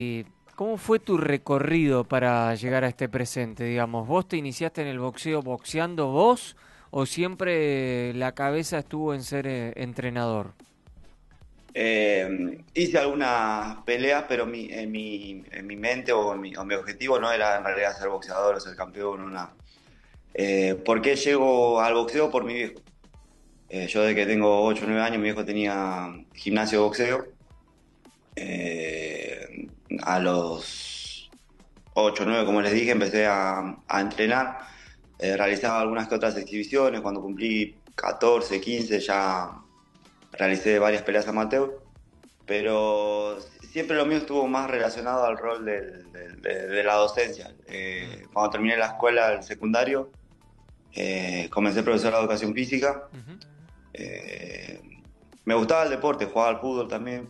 ¿Cómo fue tu recorrido para llegar a este presente? Digamos, ¿vos te iniciaste en el boxeo boxeando vos o siempre la cabeza estuvo en ser entrenador? Hice algunas peleas, pero en mi mente o mi objetivo no era en realidad ser boxeador o ser campeón o nada. ¿Por qué llego al boxeo? Por mi viejo. Yo desde que tengo 8 o 9 años, mi viejo tenía gimnasio de boxeo. Eh, a los 8 o 9, como les dije, empecé a entrenar. Realizaba algunas que otras exhibiciones. Cuando cumplí 14, 15 ya realicé varias peleas amateur, pero siempre lo mío estuvo más relacionado al rol de la docencia. Mm, Cuando terminé la escuela, el secundario, comencé profesor de educación física. ujú. Eh, Me gustaba el deporte, jugaba al fútbol también.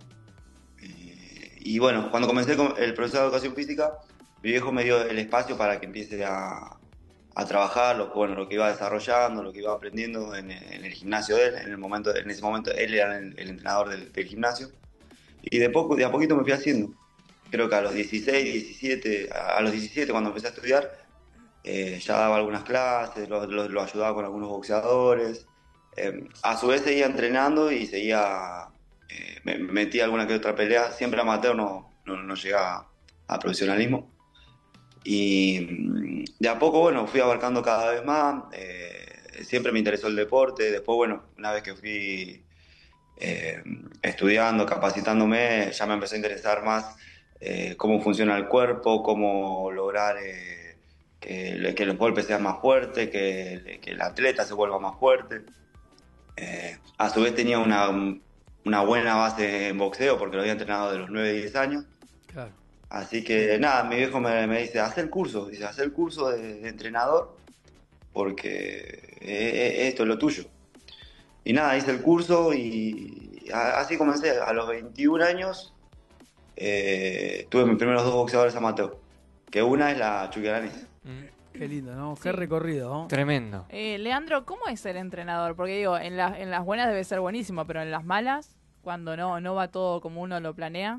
Y bueno, cuando comencé con el profesor de educación física, mi viejo me dio el espacio para que empiece a trabajar lo que iba desarrollando, lo que iba aprendiendo en el gimnasio de él. En ese momento él era el entrenador del gimnasio. Y de a poquito me fui haciendo. Creo que a los 16, 17, a los 17 cuando empecé a estudiar, ya daba algunas clases, lo ayudaba con algunos boxeadores. A su vez seguía entrenando y seguía, me metía alguna que otra pelea, siempre amateur, no llega a profesionalismo. Y de a poco, bueno, fui abarcando cada vez más. Siempre me interesó el deporte. Después, bueno, una vez que fui eh, estudiando, capacitándome, ya me empezó a interesar más cómo funciona el cuerpo, cómo lograr que los golpes sean más fuertes, que el atleta se vuelva más fuerte. A su vez tenía una buena base en boxeo porque lo había entrenado de los 9 10 años. Claro. Así que nada, mi viejo me dice, haz el curso, dice, haz el curso de entrenador porque esto es lo tuyo. Y nada, hice el curso y así comencé. A los 21 años tuve mis primeros dos boxeadores amateur, que una es la Chucky Alanis. Mm, Qué lindo, ¿no? Qué Sí. recorrido, ¿no? tremendo. Leandro, ¿cómo es ser entrenador? Porque digo, en las buenas debe ser buenísimo, pero en las malas, cuando no va todo como uno lo planea.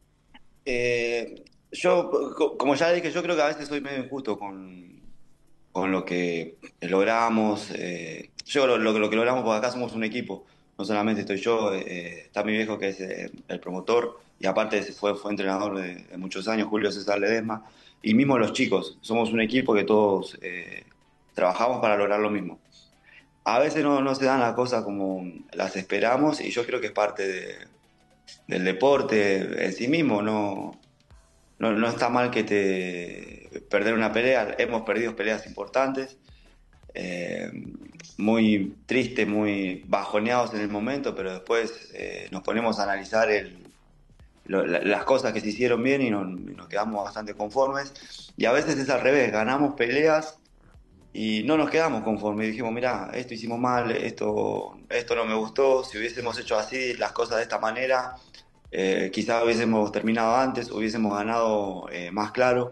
Yo, como ya dije, yo creo que a veces soy medio injusto con lo que logramos. Yo lo que logramos, porque acá somos un equipo, no solamente estoy yo, está mi viejo que es el promotor, y aparte fue entrenador de muchos años, Julio César Ledesma, y mismo los chicos, somos un equipo que todos trabajamos para lograr lo mismo. A veces no se dan las cosas como las esperamos, y yo creo que es parte del deporte en sí mismo, no está mal que te perder una pelea, hemos perdido peleas importantes, eh, muy tristes, muy bajoneados en el momento, pero después nos ponemos a analizar las cosas que se hicieron bien y nos quedamos bastante conformes. Y a veces es al revés, ganamos peleas y no nos quedamos conformes. Y dijimos, mirá, esto hicimos mal, esto no me gustó, si hubiésemos hecho así las cosas de esta manera, quizás hubiésemos terminado antes, hubiésemos ganado más claro.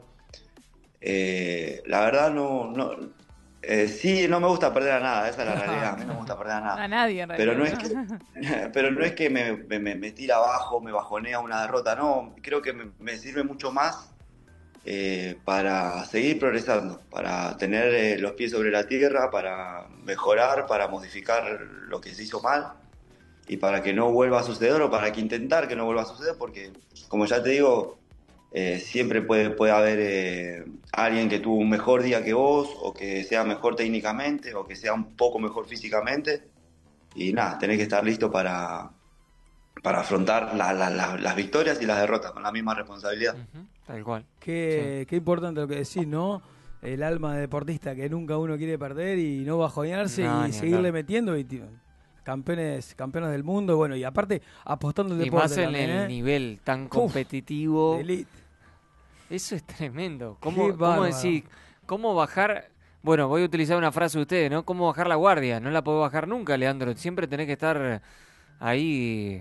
La verdad sí, no me gusta perder a nada, esa es la realidad, a mí no me gusta perder a A nada. nadie en Pero realidad, no es que, ¿no? pero no es que me tira abajo, me bajonea una derrota, no, creo que me sirve mucho más para seguir progresando, para tener los pies sobre la tierra, para mejorar, para modificar lo que se hizo mal y para que no vuelva a suceder o para que intentar que no vuelva a suceder, porque como ya te digo, siempre puede haber alguien que tuvo un mejor día que vos, o que sea mejor técnicamente, o que sea un poco mejor físicamente, y nada, tenés que estar listo para afrontar las victorias y las derrotas con la misma responsabilidad. Ujú, tal cual. Sí. Qué importante lo que decís, ¿no? El alma de deportista que nunca uno quiere perder y no bajonearse No, y ni seguirle hablar. metiendo y campeones del mundo, bueno, y aparte apostando el Y deporte más en también, el ¿eh? nivel tan Uf, de competitivo. elite. Eso es tremendo. Qué ¿Cómo bárbaro. decir? ¿Cómo bajar? Bueno, voy a utilizar una frase de ustedes, ¿no? ¿Cómo bajar la guardia? No la puedo bajar nunca, Leandro. Siempre tenés que estar ahí.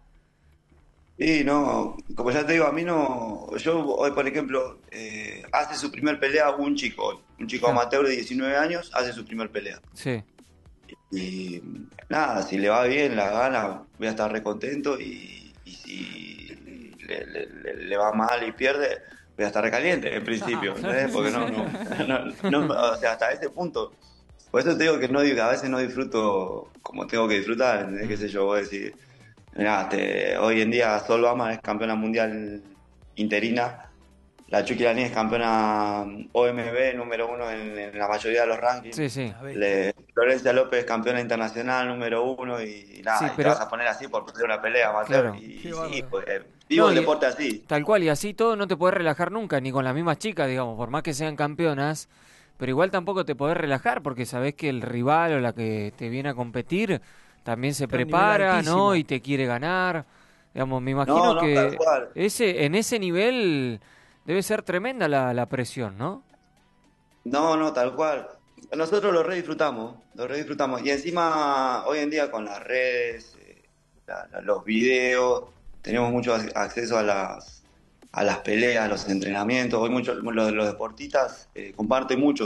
Y no, como ya te digo, a mí no. Yo hoy, por ejemplo, hace su primer pelea un chico amateur de 19 años, hace su primer pelea. Sí. Y nada, si le va bien, la gana, voy a estar re contento. Y si le va mal y pierde, voy a estar recaliente en principio, ¿entendés? Porque o sea, hasta ese punto. Por eso te digo que a veces no disfruto como tengo que disfrutar, ¿entendés? Qué sé yo, voy a decir, mirá, hoy en día Sol Bama es campeona mundial interina, la Chucky Lani es campeona OMB número 1 en la mayoría de los rankings. Sí, sí. Florencia López campeona internacional número 1 y nada, Sí, y pero te vas a poner así por perder una pelea, amateur. Claro. Y Qué sí, bárbaro. pues, vivo el No, deporte así. tal cual, y así todo no te podés relajar nunca, ni con las mismas chicas, digamos, por más que sean campeonas, pero igual tampoco te podés relajar porque sabés que el rival o la que te viene a competir también se Está a un prepara, nivel altísimo. ¿no? Y te quiere ganar. Digamos, me imagino No, que tal cual. en ese nivel debe ser tremenda la presión, ¿no? No, tal cual. Nosotros lo re disfrutamos. Y encima, hoy en día con las redes, los videos, tenemos mucho acceso a las peleas, a los entrenamientos. Hoy los deportistas comparten mucho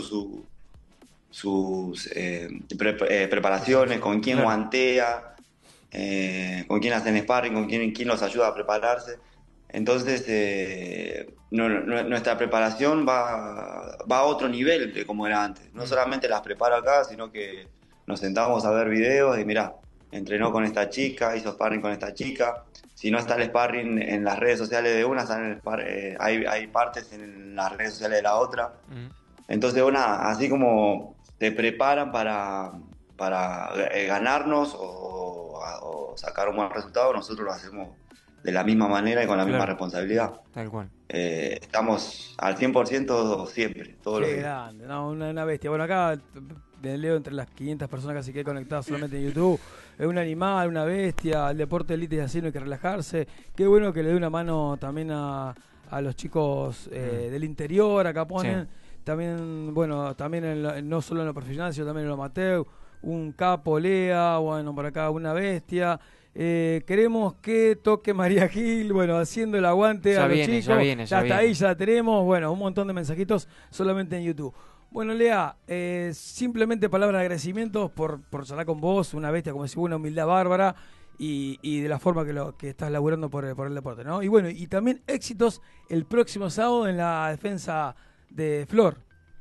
sus preparaciones, con quién Claro. guantea, con quién hacen sparring, con quién los ayuda a prepararse. Entonces, nuestra preparación va a otro nivel de como era antes. No solamente las preparo acá, sino que nos sentamos a ver videos y mirá, entrenó con esta chica, hizo sparring con esta chica. Si no está el sparring en las redes sociales de una, hay partes en las redes sociales de la otra. Entonces, así como te preparan para ganarnos o sacar un buen resultado, nosotros lo hacemos de la misma manera y con la misma responsabilidad. Tal cual. Estamos al 100% siempre, todos los Qué días. grande, no, una bestia. Bueno, acá leo entre las 500 personas casi que hay conectadas solamente en YouTube. Es un animal, una bestia, el deporte élite es así, no hay que relajarse. Qué bueno que le dé una mano también a los chicos del interior, acá ponen. Sí. También, bueno, también no solo en lo profesional, sino también en lo amateur. Un capo, Lea, bueno, por acá una bestia. Queremos que toque María Gil, bueno, haciendo el aguante Ya a los viene, chicos. ya viene. Hasta ahí ya tenemos, bueno, un montón de mensajitos solamente en YouTube. Bueno, Lea, simplemente palabras de agradecimientos por charlar con vos, una bestia, como decís, una humildad bárbara y de la forma que estás laburando por el deporte, ¿no? Y bueno, y también éxitos el próximo sábado en la defensa de Flor.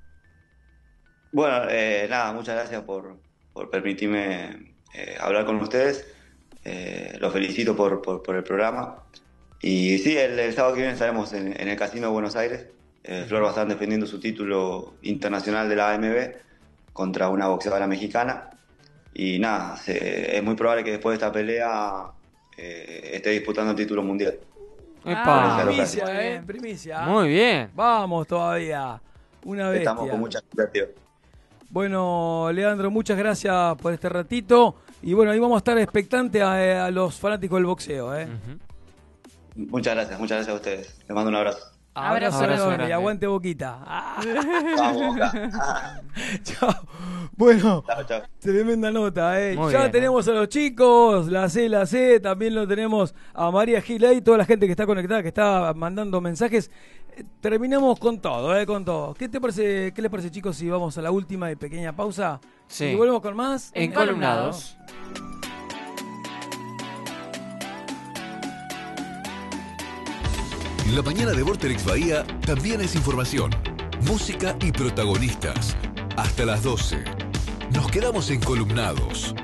Bueno, nada, muchas gracias por permitirme hablar con ustedes. Los felicito por el programa. Y sí, el sábado que viene estaremos en el Casino de Buenos Aires. Flor va a estar defendiendo su título internacional de la AMB contra una boxeadora mexicana. Y nada, es muy probable que después de esta pelea esté disputando el título mundial. ¡Epa! Primicia, primicia. Muy bien. Vamos todavía. Una bestia. Estamos con mucha expectativa. Bueno, Leandro, muchas gracias por este ratito. Y bueno, ahí vamos a estar expectantes a los fanáticos del boxeo. Muchas gracias a ustedes. Les mando un abrazo. Abrazo enorme grande. y aguante Boquita. Vamos, Boca. Chao. Bueno, Chao. tremenda nota. Muy Ya bien, tenemos a los chicos, la C, también lo tenemos a María Gil ahí, toda la gente que está conectada, que está mandando mensajes. Terminamos con todo, con todo. ¿Qué les parece, chicos, si vamos a la última y pequeña pausa? Sí. Y volvemos con más Encolumnados. La mañana de Vorterix Bahía también es información, música y protagonistas. Hasta las 12. Nos quedamos encolumnados.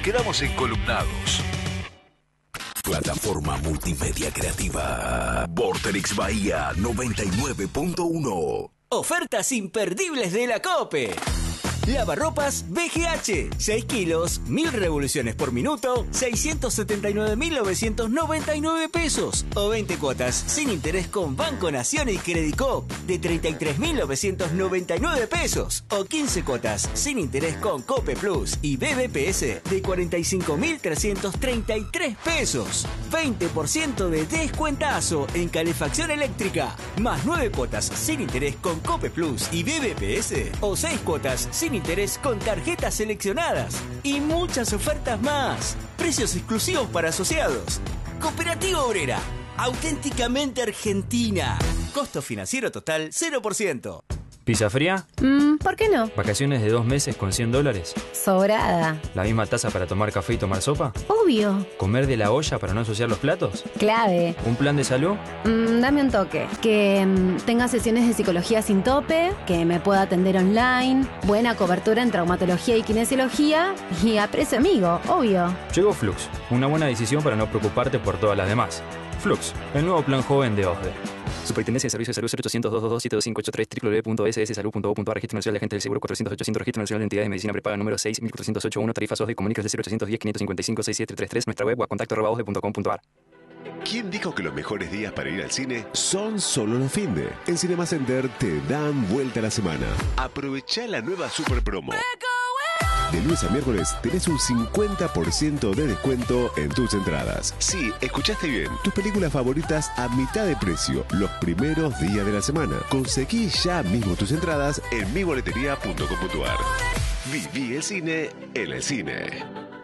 Plataforma multimedia creativa. Vorterix Bahía 99.1. Ofertas imperdibles de la COPE. Lavarropas BGH, 6 kilos, 1000 revoluciones por minuto, 679.999 pesos. O 20 cuotas sin interés con Banco Nación y Credicop de 33.999 pesos. O 15 cuotas sin interés con Cope Plus y BBPS de 45.333 pesos. 20% de descuentazo en calefacción eléctrica. Más 9 cuotas sin interés con Cope Plus y BBPS. O 6 cuotas sin interés con tarjetas seleccionadas y muchas ofertas más. Precios exclusivos para asociados. Cooperativa Obrera, auténticamente argentina. Costo financiero total 0%. ¿Pizza fría? ¿Por qué no? ¿Vacaciones de 2 meses con $100? Sobrada. ¿La misma taza para tomar café y tomar sopa? Obvio. ¿Comer de la olla para no ensuciar los platos? Clave. ¿Un plan de salud? Dame un toque. Que tenga sesiones de psicología sin tope, que me pueda atender online, buena cobertura en traumatología y kinesiología y a precio amigo, obvio. Llegó Flux, una buena decisión para no preocuparte por todas las demás. Flux, el nuevo plan joven de OSDE. Superintendencia de Servicios de Salud 0800-222-72583 www.sssalud.gov.ar. Registro Nacional de Agentes del Seguro 400-800. Registro Nacional de Entidades de Medicina Prepaga número 6 1408-1. Tarifas OSDE. Comunicas de 0810-555-6733. Nuestra web o contacto@osde.com.ar. ¿Quién dijo que los mejores días para ir al cine son solo los finde? En Cinema Center te dan vuelta a la semana. Aprovechá la nueva super promo. De lunes a miércoles tenés un 50% de descuento en tus entradas. Sí, escuchaste bien. Tus películas favoritas a mitad de precio los primeros días de la semana. Conseguí ya mismo tus entradas en miboletería.com.ar. Viví el cine en el cine.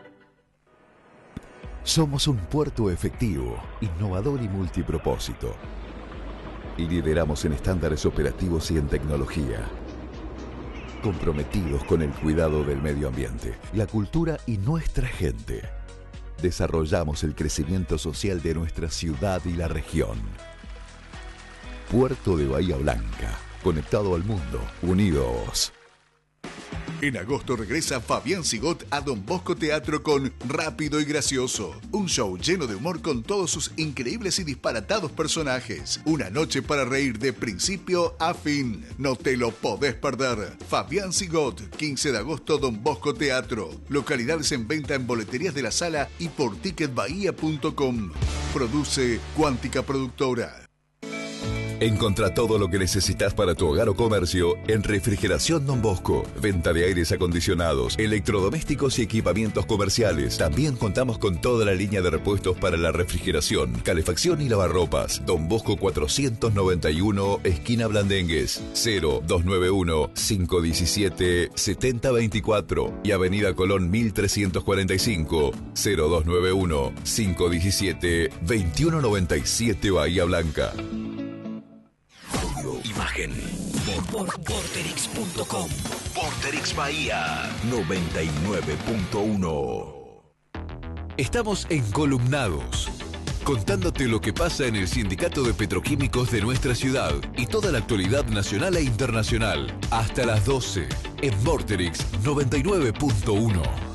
Somos un puerto efectivo, innovador y multipropósito. Y lideramos en estándares operativos y en tecnología. Comprometidos con el cuidado del medio ambiente, la cultura y nuestra gente. Desarrollamos el crecimiento social de nuestra ciudad y la región. Puerto de Bahía Blanca, conectado al mundo, unidos. En agosto regresa Fabián Sigot a Don Bosco Teatro con Rápido y Gracioso. Un show lleno de humor con todos sus increíbles y disparatados personajes. Una noche para reír de principio a fin. No te lo podés perder. Fabián Sigot, 15 de agosto, Don Bosco Teatro. Localidades en venta en boleterías de la sala y por ticketbahía.com. Produce Cuántica Productora. Encontrá todo lo que necesitas para tu hogar o comercio en Refrigeración Don Bosco. Venta de aires acondicionados, electrodomésticos y equipamientos comerciales. También contamos con toda la línea de repuestos para la refrigeración, calefacción y lavarropas. Don Bosco 491, esquina Blandengues. 0291-517-7024 y Avenida Colón 1345. 0291-517-2197 Bahía Blanca. Imagen por Vorterix.com. Vorterix Bahía 99.1. Estamos encolumnados, contándote lo que pasa en el Sindicato de Petroquímicos de nuestra ciudad y toda la actualidad nacional e internacional. Hasta las 12 en Vorterix 99.1.